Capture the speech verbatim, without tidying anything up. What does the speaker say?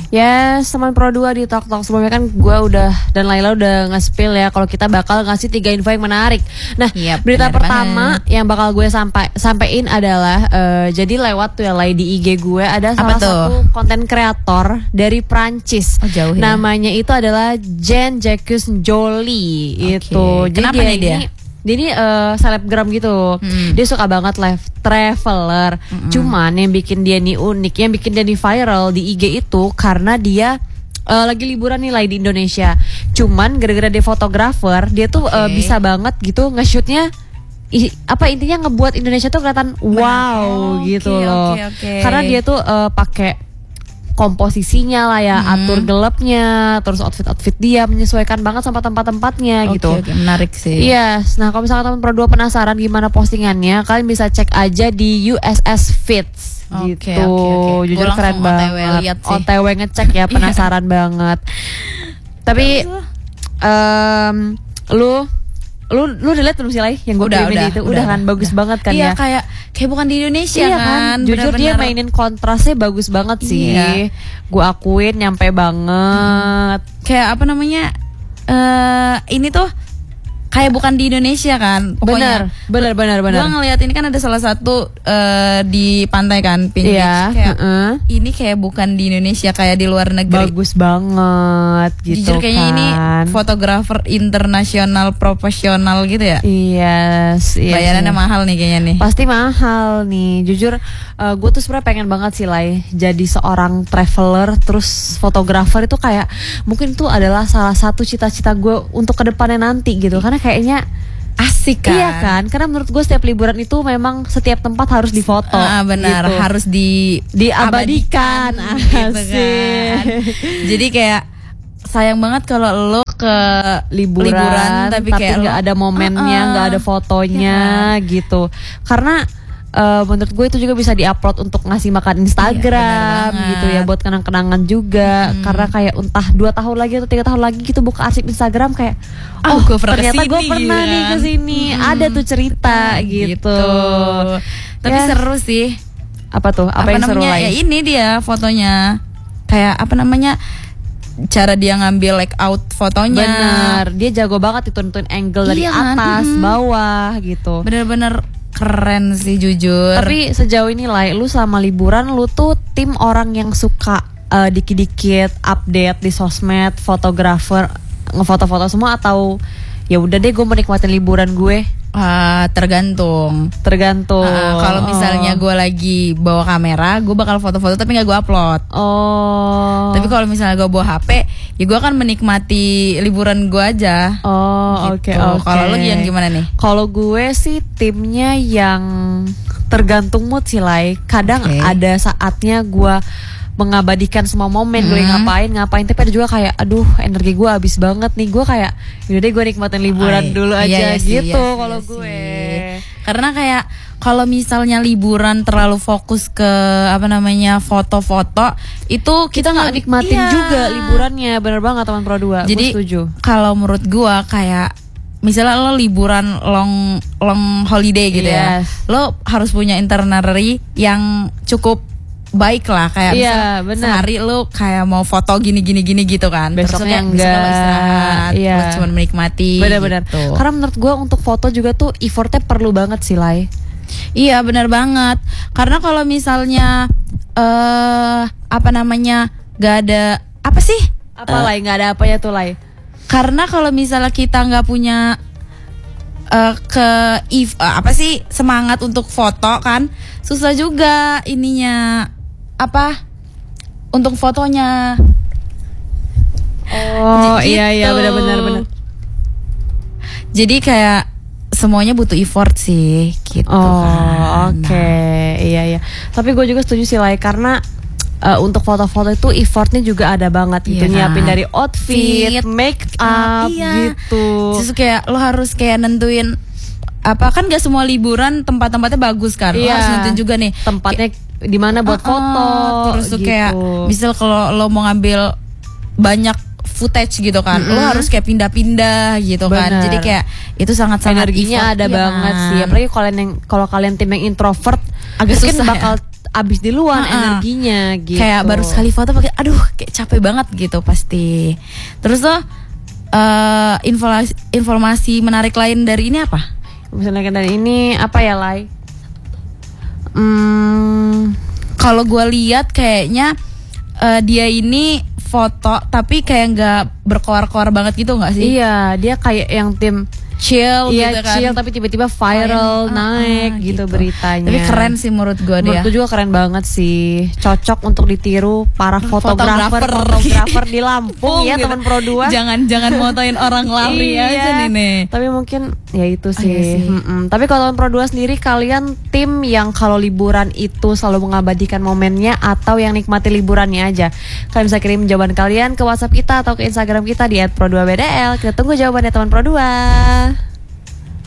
Yes, teman Pro dua di Talk Talk sebelumnya kan gue udah dan Laila udah nge-spill ya kalau kita bakal ngasih tiga info yang menarik. Nah, yep, berita pertama banget yang bakal gue sampai sampein adalah uh, jadi lewat tuh ya Lai di I G gue ada salah satu konten kreator dari Prancis. Oh, jauh ya. Namanya itu adalah Jean-Jacques Joly okay. Itu. Jadi kenapa dia nih dia? Ini, dia ini uh, selebgram gitu. Hmm. Dia suka banget live traveler. Hmm. Cuman yang bikin dia nih unik, yang bikin dia nih viral di I G itu karena dia uh, lagi liburan nih lah di Indonesia. Cuman gara-gara dia fotografer, dia tuh okay. uh, bisa banget gitu nge-shootnya I, apa intinya ngebuat Indonesia tuh kelihatan wow oh, gitu okay, loh. Okay, okay. Karena dia tuh uh, pakai komposisinya lah ya, hmm. atur gelapnya, terus outfit-outfit dia menyesuaikan banget sama tempat-tempatnya okay, gitu. Oke, okay, menarik sih. Yes, nah kalau misalkan teman Pro dua penasaran gimana postingannya, kalian bisa cek aja di U S S Fits gitu. Okay, okay, okay. Jujur keren banget. O T W ngecek ya, penasaran banget. Tapi um, lu lu lu udah lihat belum sih Lai yang gue kirimin itu udah, udah kan udah, bagus udah. banget kan iya, ya kayak kayak bukan di Indonesia iya kan jujur bener-bener. Dia mainin kontrasnya bagus banget sih iya. Gue akuin nyampe banget hmm. kayak apa namanya uh, ini tuh kayak bukan di Indonesia kan pokoknya. Bener bener bener gue ngeliat ini kan ada salah satu uh, di pantai kan Pink iya. Beach kayak uh-uh. ini kayak bukan di Indonesia kayak di luar negeri bagus banget gitu. Jujur kayaknya kan. Ini fotografer internasional profesional gitu ya. Yes, yes bayarannya yes. mahal nih kayaknya nih. Pasti mahal nih. Jujur uh, gue tuh sebenarnya pengen banget sih Lai jadi seorang traveler terus fotografer itu kayak mungkin itu adalah salah satu cita-cita gue untuk kedepannya nanti gitu karena kayaknya asik kan. Iya kan, karena menurut gue setiap liburan itu memang setiap tempat harus difoto. Ah, benar, gitu. Harus di diabadikan. Gitu kan. Jadi kayak sayang banget kalau lo ke liburan, liburan tapi, tapi kayak nggak ada momennya, nggak uh-uh. ada fotonya ya. Gitu. Karena Uh, menurut gue itu juga bisa diupload untuk ngasih makan Instagram iya, gitu ya buat kenang-kenangan juga hmm. karena kayak entah dua tahun lagi atau tiga tahun lagi gitu buka arsip Instagram kayak oh, oh gue ternyata gue pernah gitu. nih kesini hmm. ada tuh cerita hmm, gitu. gitu tapi ya. Seru sih apa tuh apa, apa yang namanya, seru lagi ya ini dia fotonya kayak apa namanya cara dia ngambil like out fotonya bener dia jago banget itu nentuin angle dari iya, atas hmm. bawah gitu bener-bener keren sih jujur. Tapi sejauh ini lah, lu selama liburan lu tuh tim orang yang suka uh, dikit-dikit update di sosmed, fotografer ngefoto-foto semua atau ya udah deh gue menikmatin liburan gue. Uh, tergantung, tergantung. Uh, kalau misalnya gue lagi bawa kamera, gue bakal foto-foto tapi nggak gue upload. Oh. Tapi kalau misalnya gue bawa H P, ya gue akan menikmati liburan gue aja. Oh, oke gitu. oke. Okay, kalau lo yang gimana nih? Kalau gue sih timnya yang tergantung mood sih Lai. Kadang okay. ada saatnya gue mengabadikan semua momen hmm. gue ngapain ngapain tapi ada juga kayak aduh energi gue habis banget nih gue kayak yaudah deh gue nikmatin liburan Ay, dulu aja iya, iya gitu iya, kalau iya gue sih. Karena kayak kalau misalnya liburan terlalu fokus ke apa namanya foto-foto itu kita nggak nikmatin iya. juga liburannya bener banget teman Pro dua. Jadi setuju. Kalau menurut gue kayak misalnya lo liburan long long holiday gitu yes. ya lo harus punya itinerary yang cukup baik lah kayak iya, sehari lu kayak mau foto gini gini gini gitu kan besoknya enggak istirahat iya. Terus cuma menikmati benar-benar gitu. Karena menurut gue untuk foto juga tuh effortnya perlu banget sih Lai. Iya benar banget karena kalau misalnya uh, apa namanya gak ada apa sih apa uh, Lai nggak ada apanya tuh Lai karena kalau misalnya kita nggak punya Uh, ke if, uh, apa sih semangat untuk foto kan susah juga ininya apa untuk fotonya oh gitu. iya iya benar-benar benar jadi kayak semuanya butuh effort sih gitu oh kan. oke okay. iya iya tapi gue juga setuju sih Lai karena Uh, untuk foto-foto itu effortnya juga ada banget gitu yeah. nyiapin dari outfit, make up iya. gitu. Justru kayak lo harus kayak nentuin apa kan gak semua liburan tempat-tempatnya bagus kan. Iya. Lo harus nentuin juga nih tempatnya di mana buat uh, foto. Terus tuh gitu. kayak misal kalau lo mau ngambil banyak footage gitu kan, mm-hmm. lo harus kayak pindah-pindah gitu Bener. kan. Jadi kayak itu sangat-sangat energinya ada iya. banget sih. Apalagi kalian yang kalau kalian tim yang introvert agak mungkin susah bakal ya? abis duluan Ha-ha. energinya gitu. Kayak baru sekali foto pakai, aduh kayak capek banget gitu pasti. Terus tuh uh, informasi informasi menarik lain dari ini apa? Misalnya dari ini apa ya, Lai? Hmm, Kalau gue lihat kayaknya uh, dia ini foto tapi kayak nggak berkoar-koar banget gitu nggak sih? iya, dia kayak yang tim Chill iya, gitu kan. chill tapi tiba-tiba viral, Viral, naik ah, ah, gitu, gitu. beritanya. Tapi keren sih menurut gue dia. Menurutku juga keren banget sih. Cocok untuk ditiru para fotografer Fotografer. fotografer di Lampung ya, gitu. teman Pro dua. Jangan jangan motoin orang lari Iya. aja nih nih. Tapi mungkin ya itu Oh, sih. iya sih. Mm-mm. Tapi kalau teman Pro dua sendiri, kalian tim yang kalau liburan itu selalu mengabadikan momennya atau yang nikmati liburannya aja? Kalian bisa kirim jawaban kalian ke WhatsApp kita atau ke Instagram kita di et pro dua b d l. Kita tunggu jawabannya teman Pro dua.